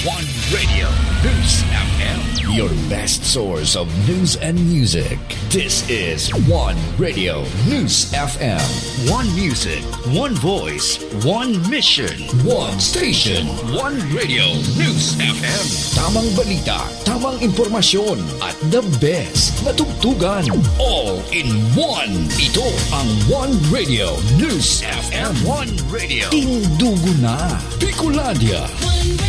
One Radio News FM. Your best source of news and music. This is One Radio News FM. One music, one voice, one mission, one station, One Radio News FM. Tamang balita, tamang impormasyon, at the best na tugtugan. All in one. Ito ang One Radio News FM. One Radio. Tindugo na. Bicolandia.